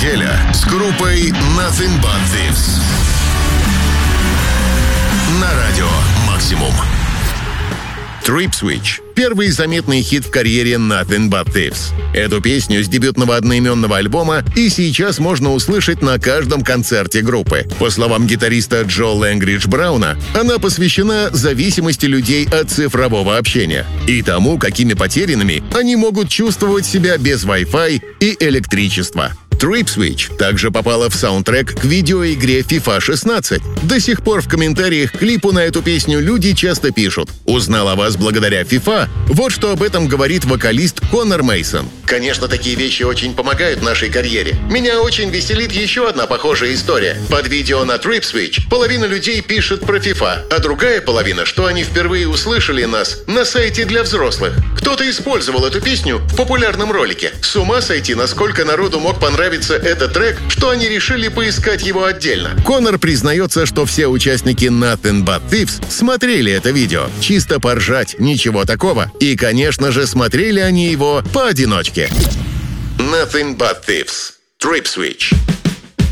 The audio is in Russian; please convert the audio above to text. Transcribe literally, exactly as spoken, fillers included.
Неделя с группой Nothing But Thieves на радио Максимум. Trip Switch — первый заметный хит в карьере Nothing But Thieves. Эту песню с дебютного одноименного альбома и сейчас можно услышать на каждом концерте группы. По словам гитариста Джо Лэнгридж Брауна, она посвящена зависимости людей от цифрового общения и тому, какими потерянными они могут чувствовать себя без Wi-Fi и электричества. Trip Switch также попала в саундтрек к видеоигре FIFA шестнадцать. До сих пор в комментариях к клипу на эту песню люди часто пишут: «Узнал о вас благодаря FIFA». Вот что об этом говорит вокалист Конор Мейсон. «Конечно, такие вещи очень помогают нашей карьере. Меня очень веселит еще одна похожая история. Под видео на Trip Switch половина людей пишет про FIFA, а другая половина, что они впервые услышали нас на сайте для взрослых. Кто-то использовал эту песню в популярном ролике. С ума сойти, насколько народу мог понравиться этот трек, что они решили поискать его отдельно». Конор признается, что все участники Nothing But Thieves смотрели это видео. Чисто поржать, ничего такого. И, конечно же, смотрели они его поодиночке. Nothing But Thieves. Trip Switch.